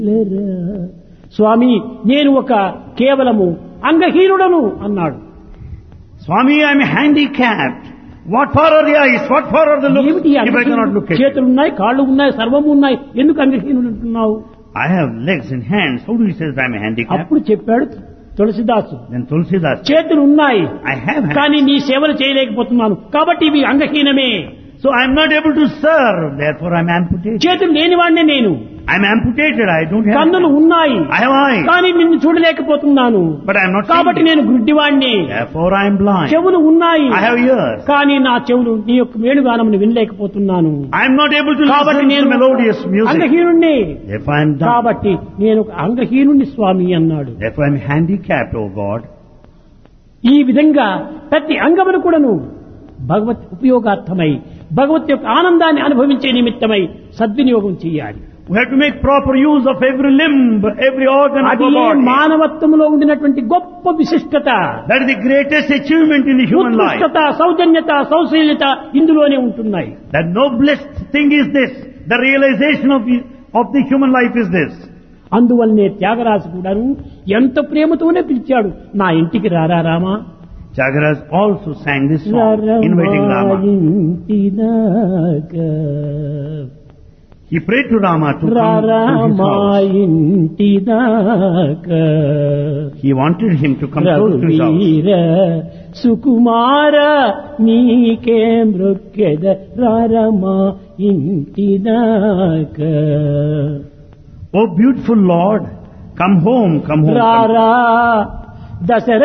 స్వామి నేను ఒక కేవలము అంగహీనుడను అన్నాడు. Swami, I am handicapped. What for are the eyes? What for are the looks if I cannot look at you? చేతులున్నాయి, కాళ్ళు ఉన్నాయి, సర్వము ఉన్నాయి, ఎందుకు అంగహీనుడు అంటున్నావు? I have legs and hands. How do you say that I am handicapped? అప్పుడు చెప్పాడు తులసిదాసు, Then Tulsidas, చేతులు ఉన్నాయి I have hands. కానీ నీ సేవలు చేయలేకపోతున్నాను కాబట్టి ఇవి అంగహీనమే. So I am not able to serve. Therefore I am amputated. చేతులు లేనివాడినే నేను, I am amputated. I don't have కన్నులు hands. ఉన్నాయి I have eyes. కానీ నిన్ను చూడలేకపోతున్నాను But I am not కాబట్టి seeing. నేను గుడ్డివాణ్ణి. Therefore I am blind. చెవులు ఉన్నాయి I have ears. కానీ నా చెవులు నీ యొక్క వేణుగానమును వినలేకపోతున్నాను I am not able to కాబట్టి listen నేను to melodious music. అంగహీనుణ్ణి. Therefore I am dumb. కాబట్టి నేను ఒక అంగహీనుణ్ణి స్వామి అన్నాడు. Therefore I am handicapped, O God. ఈ విధంగా ప్రతి అంగమును కూడాను భగవత్ ఉపయోగార్థమై భగవత్ యొక్క ఆనందాన్ని అనుభవించే నిమిత్తమై సద్వినియోగం చేయాలి. We have to make proper use of every limb, every organ of అది our body. మానవత్వంలో ఉండినటువంటి గొప్ప విశిష్టత, That is the greatest achievement in the human life. ఉత్కృష్టత, సౌజన్యత, సౌశీల్యత ఇందులోనే ఉంటున్నాయి. The noblest thing is this. The realization of the human life is this. అందువల్లనే త్యాగరాజు కూడాను ఎంత ప్రేమతోనే పిలిచాడు, నా ఇంటికి రారా Rama. Tyagaraja also sang this song, inviting Rama. He prayed to Rama to come to his house. He wanted him to come close to his house. సుకుమార నీకే మృక్కెద రారమా ఇంటిదాక. Oh beautiful Lord, come home, come home. రారా దశర